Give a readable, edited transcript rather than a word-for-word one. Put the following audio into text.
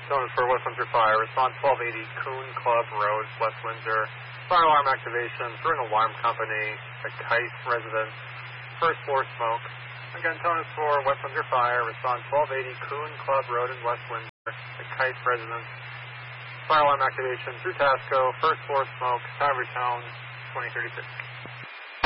Zone for West Windsor Fire. Response 1280 Coon Club Road, West Windsor. Fire alarm activation through an alarm company, the Kite residence. First floor smoke. Again, tone is for West Windsor Fire. Response 1280 Coon Club Road in West Windsor, the Kite residence. Fire alarm activation through Tasco. First floor smoke. Time retone 2036.